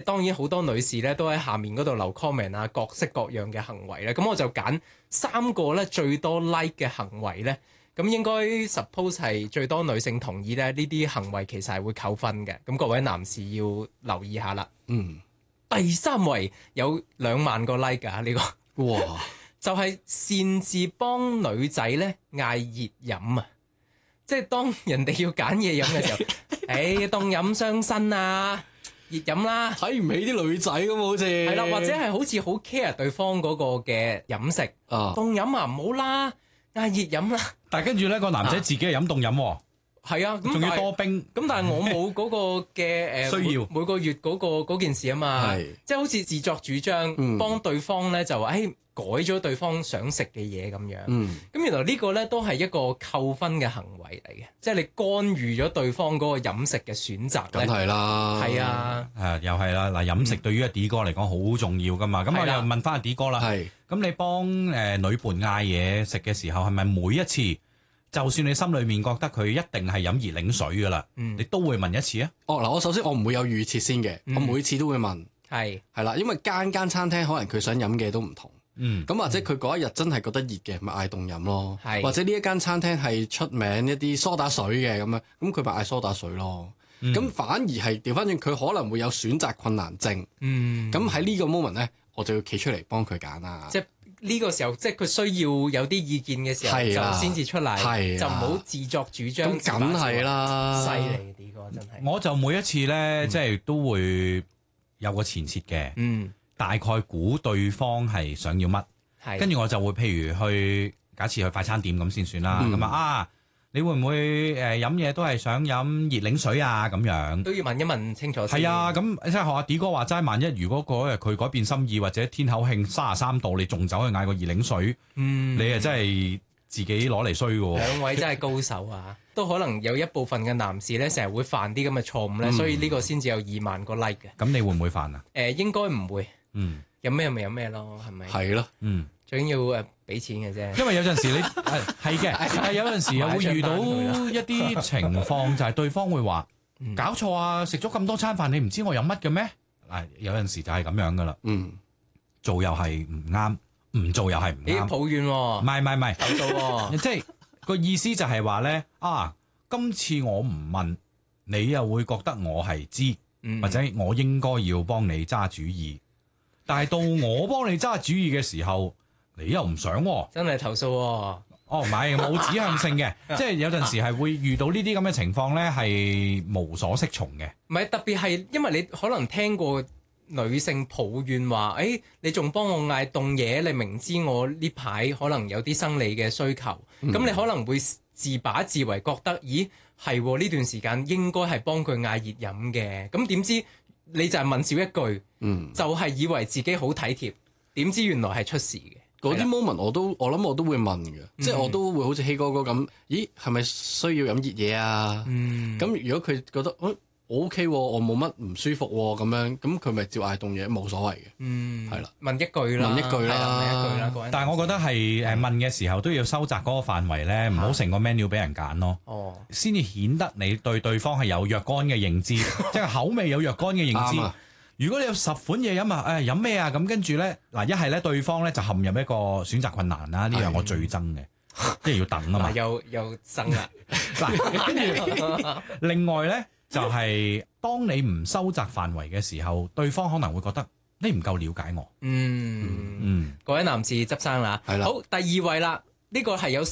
當然好多女士咧都喺下面嗰度留 comment 啊，各式各樣嘅行為咧，咁我就揀3個咧最多 like 嘅行為咧，咁應該 suppose 係最多女性同意咧，呢啲行為其實係會扣分嘅，咁各位男士要留意下啦。第3位有2萬個 like 㗎呢個， 哇！ 就係擅自幫女仔咧嗌熱飲啊！即係當人哋要揀嘢飲嘅時候，凍飲傷身啊，熱飲啦， 睇唔起啲女仔咁好似係啦，或者係好似好 care 對方嗰個嘅飲食，凍飲啊唔好啦，嗌熱飲啦。 但係跟住咧個男仔自己係飲凍飲喎。 係啊， 仲要多冰。 咁但係我冇嗰個嘅需要每個月嗰件事啊嘛，即係好似自作主張幫對方咧就話改咗對方想食嘅嘢咁樣。咁原來呢個咧都係一個扣分嘅行為嚟嘅，即係你干預咗對方嗰個飲食嘅選擇咧。 梗係啦， 係啊， 又係啦。嗱，飲食對於阿 D 哥嚟講好重要噶嘛。咁我又問翻阿 D 哥啦。咁你幫女伴嗌嘢食嘅時候，係咪每一次？就算你心裏面覺得佢一定係飲熱檸水噶啦，你都會問一次啊？ 我首先我唔會有預設先嘅，我每次都會問，係啦，因為間餐廳可能佢想飲嘅都唔同，咁或者佢嗰一日真係覺得熱嘅，咪嗌凍飲咯，或者呢一間餐廳係出名一啲梳打水嘅咁樣，咁佢咪嗌梳打水咯，咁反而係調翻轉，佢可能會有選擇困難症，咁喺呢個 moment 咧，我就要企出嚟幫佢揀啊。 呢個時候，即係佢需要有啲意見嘅時候，就先至出嚟，就唔好自作主張。 咁梗係啦， 犀利呢個真係。 我就每一次咧，即係都會有個前設嘅，大概估對方係想要乜，跟住我就會譬如假設去快餐店咁先算啦。咁你會唔會飲嘢都係想飲熱檸水啊？咁樣都要問一問清楚先。 係啊，咁即係學阿 D 哥話齋，萬一如果嗰日佢改變心意或者天口慶33度，你仲走去嗌個熱檸水，你真係自己攞嚟衰嘅。 兩位真係高手啊！都可能有一部分嘅男士咧，成日會犯啲咁嘅錯誤咧，所以呢個先至有2萬個 like 嘅。 咁你會唔會犯啊？ 應該唔會。有咩咪有咩咯，係咪？ 係咯。 最緊要俾錢嘅啫， 因為有陣時你係嘅，但係有陣時又會遇到一啲情況，就係對方會話搞錯啊！食咗咁多餐飯，你唔知我飲乜嘅咩？有陣時就係咁樣噶啦。做又係唔啱，唔做又係唔啱。 抱怨喎， 唔係投訴喎， 即係個意思就係話咧今次我唔問，你又會覺得我係知，或者我應該要幫你揸主意，但係到我幫你揸主意嘅時候，你又唔想喎， 真係投訴喎。 唔係冇指向性嘅，即係有陣時係會遇到呢啲咁嘅情況咧，係無所適從嘅。 唔係特別係因為你可能聽過女性抱怨話，你仲幫我嗌凍嘢，你明知我呢排可能有啲生理嘅需求，咁你可能會自把自為覺得，咦係呢段時間應該係幫佢嗌熱飲嘅，咁點知你就係問少一句，就係以為自己好體貼，點知原來係出事嘅。 嗰啲 moment 我諗我都會問嘅，即係我都會好似希哥哥咁，咦係咪需要飲熱嘢啊？咁如果佢覺得我 OK 喎，我冇乜唔舒服喎，咁樣咁佢咪照嗌凍嘢冇所謂嘅，係啦， 問一句啦， 但係我覺得係問嘅時候都要收窄嗰個範圍咧，唔好成個 menu 俾人揀咯，先至顯得你對對方係有若干嘅認知，即係口味有若干嘅認知。如果你有10款嘢飲飲咩啊？咁跟住咧，一係咧對方咧就陷入一個選擇困難啦，呢樣我最憎嘅，即係要等啊嘛。 又憎啦。 跟住另外咧就係當你唔收窄範圍嘅時候，對方可能會覺得你唔夠了解我。 各位男士執生啦，好，第2位啦，呢個係有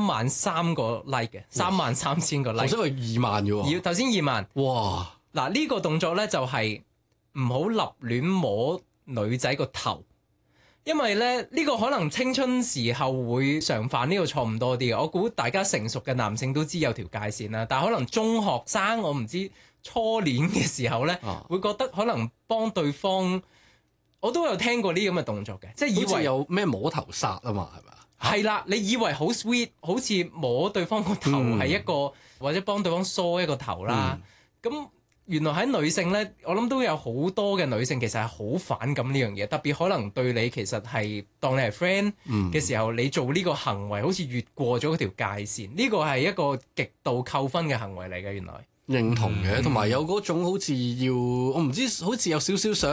33000個 like 嘅，33000個 like。 頭先係2萬嘅喎。 頭先2萬。 哇！ 嗱呢個動作咧就係唔好立亂摸女仔個頭，因為咧呢個可能青春時候會常犯呢個錯誤多啲嘅。我估大家成熟嘅男性都知有條界線啦，但係可能中學生我唔知初戀嘅時候咧，會覺得可能幫對方，我都有聽過呢咁嘅動作嘅，即係以為有咩摸頭殺啊嘛，係咪啊？ 係啦，你以為好 sweet， 好似摸對方個頭係一個，或者幫對方梳一個頭啦，咁。原來喺女性咧，我諗都有好多嘅女性其實係好反感呢樣嘢，特別可能對你其實係當你係 friend 嘅時候，你做呢個行為好似越過咗嗰條界線，呢個係一個極度扣分嘅行為嚟嘅。原來認同嘅，同埋有嗰種好似要，我唔知好似有少少想